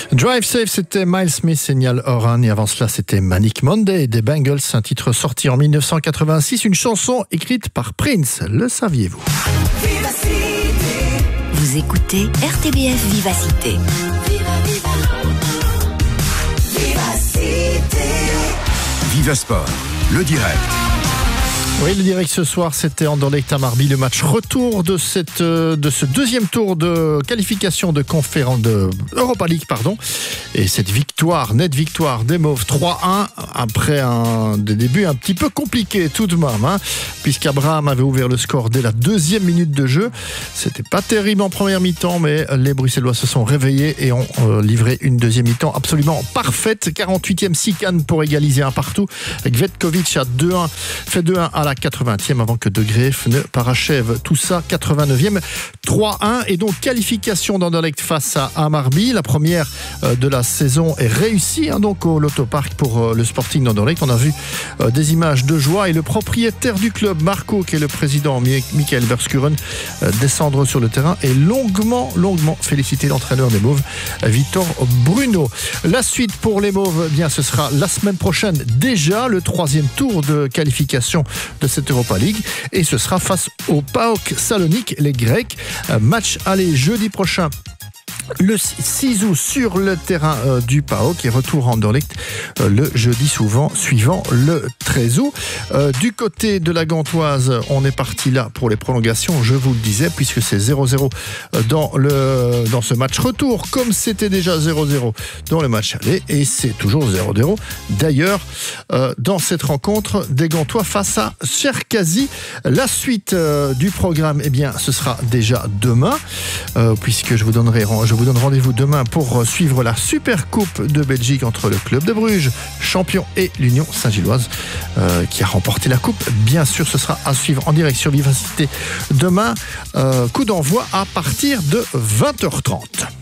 Drive Safe, c'était Miles Smith et Niall Horan. Et avant cela, c'était Manic Monday des Bangles, un titre sorti en 1986, une chanson écrite par Prince. Le saviez-vous? Vous écoutez RTBF Vivacité. Viva Sport, le direct. Oui, le direct ce soir, c'était Anderlecht à Marby, le match retour de ce deuxième tour de qualification de conférence de Europa League, Et cette nette victoire des Mauves 3-1 après des débuts un petit peu compliqués tout de même, puisqu'Abraham avait ouvert le score dès la deuxième minute de jeu. C'était pas terrible en première mi-temps, mais les Bruxellois se sont réveillés et ont livré une deuxième mi-temps absolument parfaite. 48e Sikan pour égaliser un partout. Gvetkovic a fait 2-1 à la 80e avant que De Greef ne parachève tout ça. 89e 3-1 et donc qualification d'Anderlecht face à Hammarby. La première de la saison est réussie donc au Lottopark pour le Sporting d'Anderlecht. On a vu des images de joie et le propriétaire du club, Marco, qui est le président, Michael Verskuren, descendre sur le terrain et longuement féliciter l'entraîneur des Mauves, Vitor Bruno. La suite pour les Mauves, ce sera la semaine prochaine déjà, le troisième tour de qualification de cette Europa League et ce sera face au PAOK Salonique, les Grecs. Match aller jeudi prochain, le 6 août sur le terrain du PAOK et retour à Anderlecht le jeudi suivant le 13 août. Du côté de la Gantoise, on est parti là pour les prolongations, je vous le disais, puisque c'est 0-0 dans ce match retour, comme c'était déjà 0-0 dans le match aller, et c'est toujours 0-0 d'ailleurs dans cette rencontre des Gantois face à Cherkazy. La suite du programme, ce sera déjà demain, puisque je vous donne rendez-vous demain pour suivre la Super Coupe de Belgique entre le Club de Bruges, champion, et l'Union Saint-Gilloise qui a remporté la coupe. Bien sûr, ce sera à suivre en direct sur Vivacité demain. Coup d'envoi à partir de 20h30.